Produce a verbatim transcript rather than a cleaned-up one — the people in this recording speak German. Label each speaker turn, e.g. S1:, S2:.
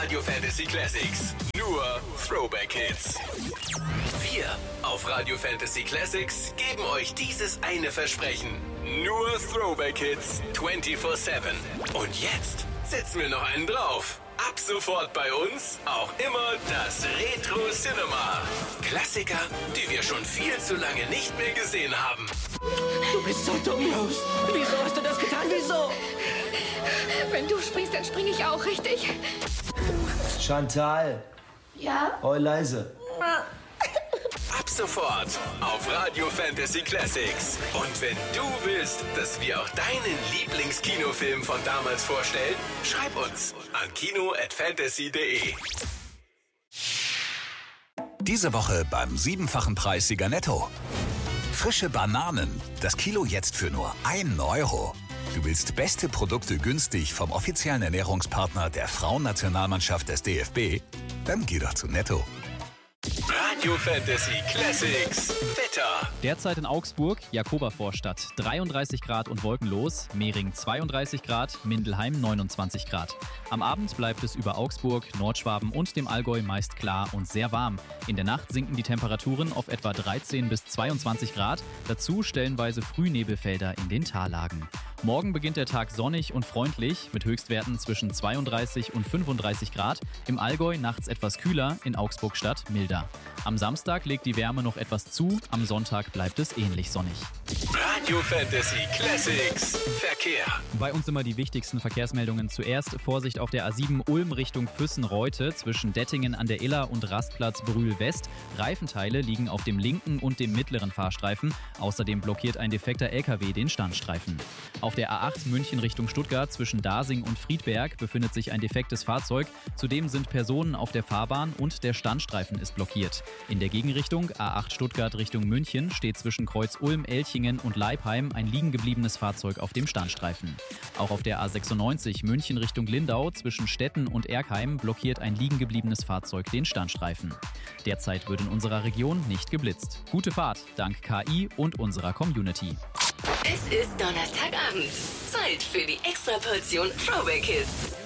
S1: Radio Fantasy Classics. Nur Throwback Hits. Wir auf Radio Fantasy Classics geben euch dieses eine Versprechen. Nur Throwback Hits vierundzwanzig sieben. Und jetzt setzen wir noch einen drauf. Ab sofort bei uns auch immer das Retro Cinema. Klassiker, die wir schon viel zu lange nicht mehr gesehen haben.
S2: Du bist so dumm, Rose. Wieso hast du das getan? Wieso?
S3: Wenn du springst, dann springe ich auch, richtig?
S4: Chantal.
S3: Ja?
S4: Oh, leise.
S1: Ab sofort auf Radio Fantasy Classics. Und wenn du willst, dass wir auch deinen Lieblingskinofilm von damals vorstellen, schreib uns an kino at fantasy punkt de.
S5: Diese Woche beim siebenfachen Preissieger Netto. Frische Bananen. Das Kilo jetzt für nur einen Euro. Du willst beste Produkte günstig vom offiziellen Ernährungspartner der Frauennationalmannschaft des D F B? Dann geh doch zu Netto.
S1: Radio Fantasy Classics Wetter.
S6: Derzeit in Augsburg, Jakobervorstadt, dreiunddreißig Grad und wolkenlos, Mehring zweiunddreißig Grad, Mindelheim neunundzwanzig Grad. Am Abend bleibt es über Augsburg, Nordschwaben und dem Allgäu meist klar und sehr warm. In der Nacht sinken die Temperaturen auf etwa dreizehn bis zweiundzwanzig Grad, dazu stellenweise Frühnebelfelder in den Tallagen. Morgen beginnt der Tag sonnig und freundlich mit Höchstwerten zwischen zweiunddreißig und fünfunddreißig Grad. Im Allgäu nachts etwas kühler, in Augsburg-Stadt milder. Am Samstag legt die Wärme noch etwas zu, am Sonntag bleibt es ähnlich sonnig.
S1: Radio Fantasy Classics Verkehr.
S6: Bei uns immer die wichtigsten Verkehrsmeldungen. Zuerst Vorsicht auf der A sieben Ulm Richtung Füssen-Reute zwischen Dettingen an der Iller und Rastplatz Brühl West. Reifenteile liegen auf dem linken und dem mittleren Fahrstreifen. Außerdem blockiert ein defekter L K W den Standstreifen. Auf der A acht München Richtung Stuttgart zwischen Dasing und Friedberg befindet sich ein defektes Fahrzeug. Zudem sind Personen auf der Fahrbahn und der Standstreifen ist blockiert. In der Gegenrichtung A acht Stuttgart Richtung München steht zwischen Kreuz Ulm, Elchingen und Leipheim ein liegen gebliebenes Fahrzeug auf dem Standstreifen. Auch auf der A sechsundneunzig München Richtung Lindau zwischen Stetten und Erkheim blockiert ein liegen gebliebenes Fahrzeug den Standstreifen. Derzeit wird in unserer Region nicht geblitzt. Gute Fahrt, dank K I und unserer Community.
S7: Es ist Donnerstagabend. Zeit für die Extraportion Throwback Hits.